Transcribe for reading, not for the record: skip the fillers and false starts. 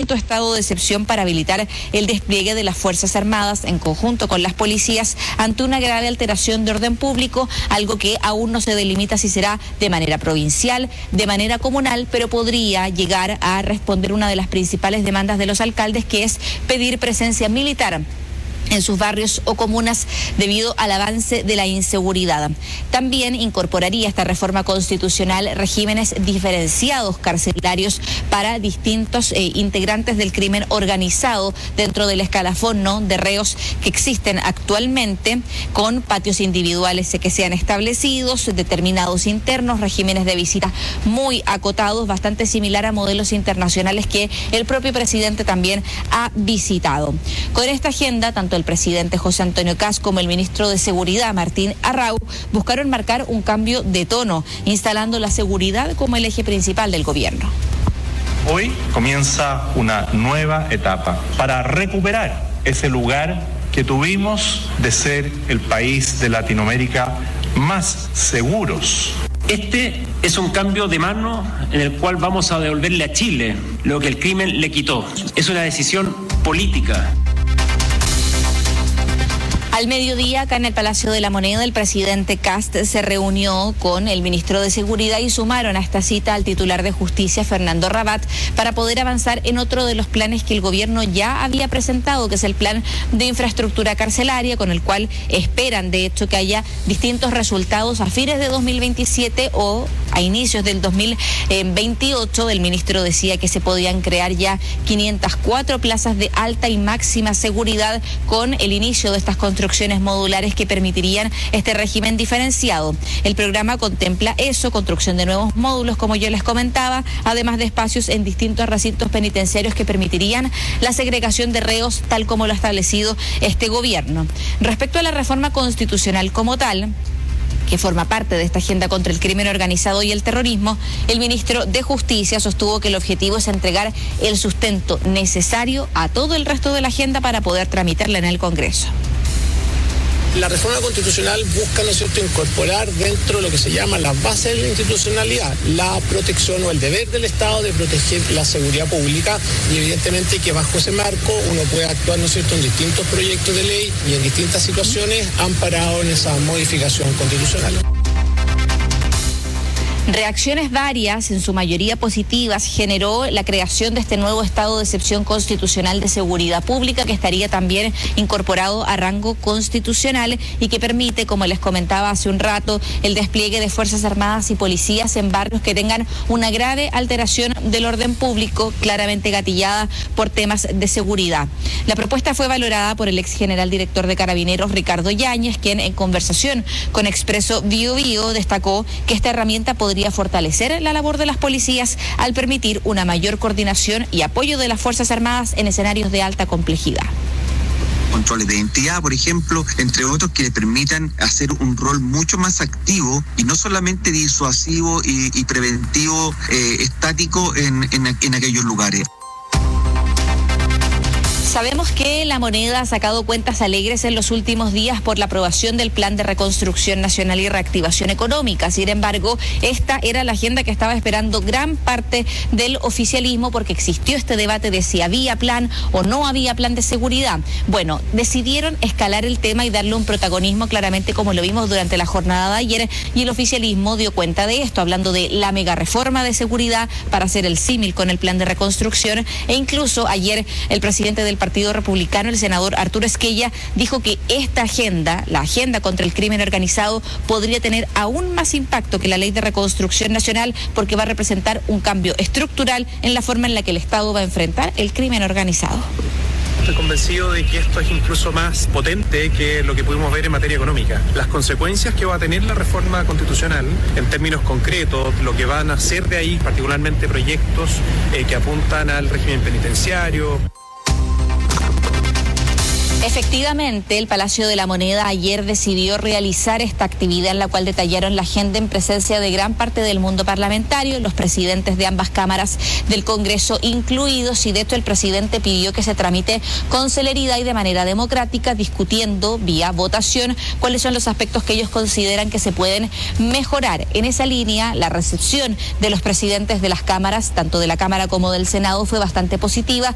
distinto estado de excepción para habilitar el despliegue de las Fuerzas Armadas en conjunto con las policías ante una grave alteración de orden público, algo que aún no se delimita si será de manera provincial, de manera comunal, pero podría llegar a responder una de las principales demandas de los alcaldes, que es pedir presencia militar en sus barrios o comunas debido al avance de la inseguridad. También incorporaría esta reforma constitucional regímenes diferenciados carcelarios para distintos integrantes del crimen organizado dentro del escalafón, ¿no?, de reos que existen actualmente, con patios individuales que sean establecidos, determinados internos, regímenes de visita muy acotados, bastante similar a modelos internacionales que el propio presidente también ha visitado. Con esta agenda, tanto el presidente José Antonio Kast como el ministro de Seguridad, Martín Arrau, buscaron marcar un cambio de tono, instalando la seguridad como el eje principal del gobierno. Hoy comienza una nueva etapa para recuperar ese lugar que tuvimos de ser el país de Latinoamérica más seguros. Este es un cambio de mano en el cual vamos a devolverle a Chile lo que el crimen le quitó. Es una decisión política. Al mediodía, acá en el Palacio de la Moneda, el presidente Kast se reunió con el ministro de Seguridad y sumaron a esta cita al titular de Justicia, Fernando Rabat, para poder avanzar en otro de los planes que el gobierno ya había presentado, que es el plan de infraestructura carcelaria, con el cual esperan, de hecho, que haya distintos resultados a fines de 2027 o a inicios del 2028. El ministro decía que se podían crear ya 504 plazas de alta y máxima seguridad con el inicio de estas construcciones modulares que permitirían este régimen diferenciado. El programa contempla eso, construcción de nuevos módulos, como yo les comentaba, además de espacios en distintos recintos penitenciarios que permitirían la segregación de reos, tal como lo ha establecido este gobierno. Respecto a la reforma constitucional como tal, que forma parte de esta agenda contra el crimen organizado y el terrorismo, el ministro de Justicia sostuvo que el objetivo es entregar el sustento necesario a todo el resto de la agenda para poder tramitarla en el Congreso. La reforma constitucional busca, ¿no es cierto?, incorporar dentro de lo que se llama las bases de la institucionalidad la protección o el deber del Estado de proteger la seguridad pública, y evidentemente que bajo ese marco uno puede actuar, ¿no es cierto?, en distintos proyectos de ley y en distintas situaciones amparado en esa modificación constitucional. Reacciones varias, en su mayoría positivas, generó la creación de este nuevo estado de excepción constitucional de seguridad pública, que estaría también incorporado a rango constitucional y que permite, como les comentaba hace un rato, el despliegue de Fuerzas Armadas y policías en barrios que tengan una grave alteración del orden público, claramente gatillada por temas de seguridad. La propuesta fue valorada por el ex general director de Carabineros, Ricardo Yáñez, quien en conversación con Expreso Bio Bio destacó que esta herramienta podría fortalecer la labor de las policías al permitir una mayor coordinación y apoyo de las Fuerzas Armadas en escenarios de alta complejidad. Controles de identidad, por ejemplo, entre otros, que le permitan hacer un rol mucho más activo y no solamente disuasivo y preventivo estático en aquellos lugares. Sabemos que La Moneda ha sacado cuentas alegres en los últimos días por la aprobación del Plan de Reconstrucción Nacional y Reactivación Económica. Sin embargo, esta era la agenda que estaba esperando gran parte del oficialismo, porque existió este debate de si había plan o no había plan de seguridad. Bueno, decidieron escalar el tema y darle un protagonismo, claramente, como lo vimos durante la jornada de ayer, y el oficialismo dio cuenta de esto, hablando de la mega reforma de seguridad para hacer el símil con el plan de reconstrucción. E incluso ayer el presidente del Partido Republicano, el senador Arturo Esquella, dijo que esta agenda, la agenda contra el crimen organizado, podría tener aún más impacto que la Ley de Reconstrucción Nacional, porque va a representar un cambio estructural en la forma en la que el Estado va a enfrentar el crimen organizado. Estoy convencido de que esto es incluso más potente que lo que pudimos ver en materia económica. Las consecuencias que va a tener la reforma constitucional, en términos concretos, lo que van a hacer de ahí, particularmente proyectos que apuntan al régimen penitenciario. Efectivamente, el Palacio de la Moneda ayer decidió realizar esta actividad, en la cual detallaron la agenda en presencia de gran parte del mundo parlamentario, los presidentes de ambas cámaras del Congreso incluidos, y de hecho el presidente pidió que se tramite con celeridad y de manera democrática, discutiendo vía votación cuáles son los aspectos que ellos consideran que se pueden mejorar. En esa línea, la recepción de los presidentes de las cámaras, tanto de la Cámara como del Senado, fue bastante positiva,